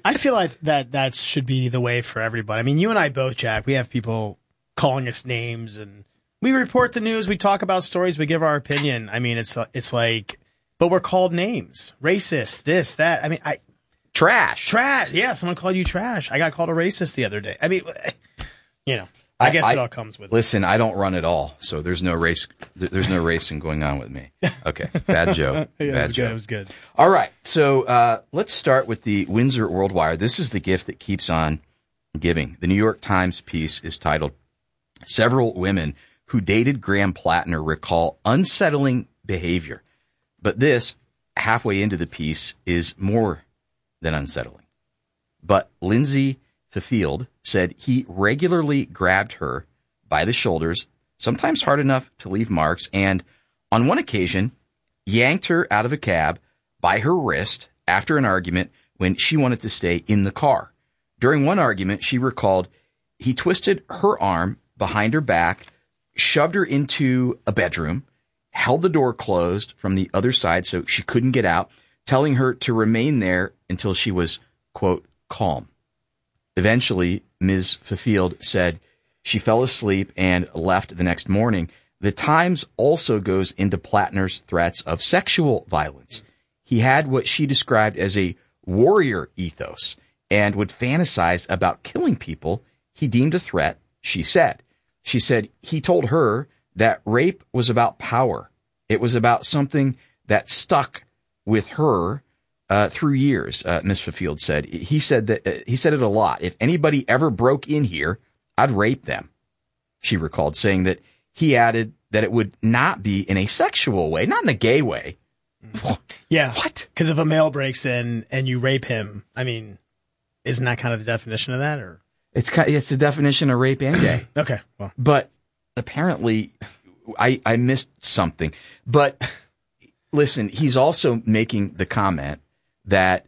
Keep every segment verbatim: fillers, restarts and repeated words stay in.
I feel like that that should be the way for everybody. I mean, you and I both, Jack, we have people calling us names, and we report the news, we talk about stories, we give our opinion. I mean, it's it's like, but we're called names. Racist, this, that. I mean, I... Trash. Trash. Yeah, someone called you trash. I got called a racist the other day. I mean, you know, I, I guess I, it all comes with listen, it. Listen, I don't run at all, so there's no race. There's no racing going on with me. Okay, bad joke. yeah, bad it joke. Good, it was good. All right, so uh, let's start with the Windsor World Wire. This is the gift that keeps on giving. The New York Times piece is titled, "Several Women Who Dated Graham Plattner Recall Unsettling Behavior." But this, halfway into the piece, is more than unsettling. But Lindsay Fifield said he regularly grabbed her by the shoulders, sometimes hard enough to leave marks, and on one occasion yanked her out of a cab by her wrist after an argument when she wanted to stay in the car. During one argument, she recalled he twisted her arm behind her back, shoved her into a bedroom, held the door closed from the other side so she couldn't get out, telling her to remain there until she was, quote, calm. Eventually, Miz Fifield said she fell asleep and left the next morning. The Times also goes into Plattner's threats of sexual violence. He had what she described as a warrior ethos and would fantasize about killing people he deemed a threat, she said. She said he told her that rape was about power. It was about something that stuck with her uh, through years, uh, Miz Fifield said. He said that uh, he said it a lot. If anybody ever broke in here, I'd rape them, she recalled, saying that he added that it would not be in a sexual way, not in a gay way. Yeah. What? Because if a male breaks in and you rape him, I mean, isn't that kind of the definition of that? Or It's kind of, it's the definition of rape and gay. Okay. Well, but apparently I, I missed something. But listen, he's also making the comment that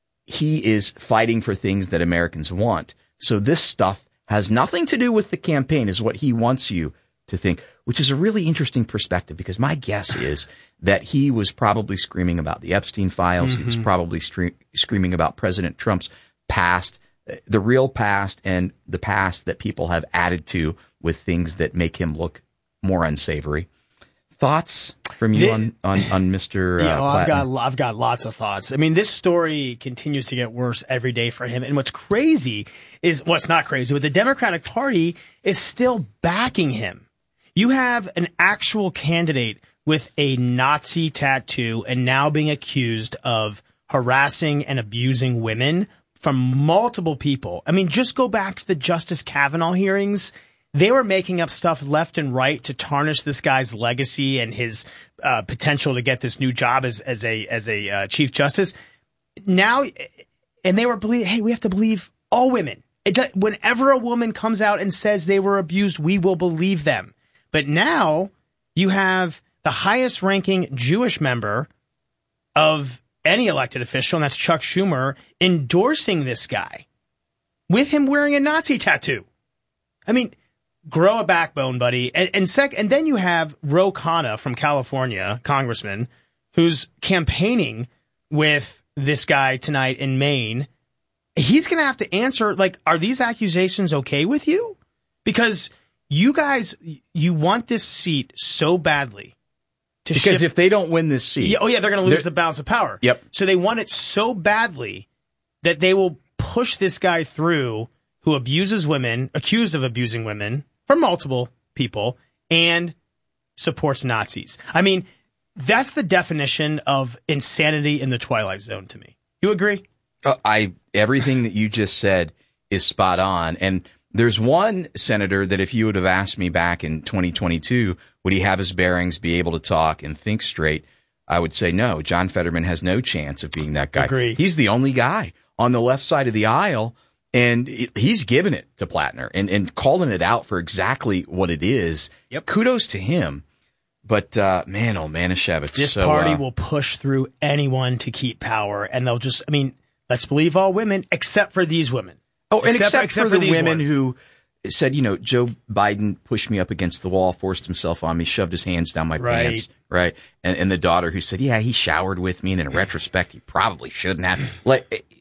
he is fighting for things that Americans want. So this stuff has nothing to do with the campaign, is what he wants you to think, which is a really interesting perspective, because my guess is that he was probably screaming about the Epstein files. Mm-hmm. He was probably stre- screaming about President Trump's past, the real past, and the past that people have added to with things that make him look more unsavory. Thoughts from you on, on, on Mister Uh, yeah, well, I've Plattner? got I've got lots of thoughts. I mean, this story continues to get worse every day for him. And what's crazy is, what's not crazy, but the Democratic Party is still backing him. You have an actual candidate with a Nazi tattoo and now being accused of harassing and abusing women from multiple people. I mean, just go back to the Justice Kavanaugh hearings. They were making up stuff left and right to tarnish this guy's legacy and his uh, potential to get this new job as as a as a uh, Chief Justice. Now, and they were believe, hey, we have to believe all women. It, whenever a woman comes out and says they were abused, we will believe them. But now you have the highest ranking Jewish member of any elected official, and that's Chuck Schumer, endorsing this guy with him wearing a Nazi tattoo. I mean, grow a backbone, buddy. And, and sec, and then you have Ro Khanna from California, congressman, who's campaigning with this guy tonight in Maine. He's going to have to answer, like, are these accusations okay with you? Because you guys, you want this seat so badly. To because ship, if they don't win this seat. Yeah, oh, yeah, they're going to lose the balance of power. Yep. So they want it so badly that they will push this guy through who abuses women, accused of abusing women from multiple people, and supports Nazis. I mean, that's the definition of insanity in the Twilight Zone to me. You agree? Uh, I everything that you just said is spot on. And there's one senator that if you would have asked me back in twenty twenty-two, would he have his bearings, be able to talk and think straight? I would say no. John Fetterman has no chance of being that guy. Agree. He's the only guy on the left side of the aisle, and he's giving it to Plattner and, and calling it out for exactly what it is. Yep. Kudos to him. But, uh, man, oh, Manischewitz. This so, party uh, will push through anyone to keep power, and they'll just, I mean, let's believe all women except for these women. Oh, and except, except, except for, for the women ones. who said, you know, Joe Biden pushed me up against the wall, forced himself on me, shoved his hands down my right. pants, right? And, and the daughter who said, yeah, he showered with me, and in retrospect, he probably shouldn't have. Like,